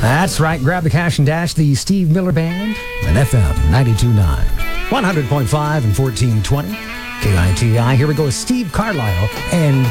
That's right. Grab the cash and dash, the Steve Miller Band, and FM 92.9, 100.5 and 1420. KITI. Here we go with Steve Carlisle and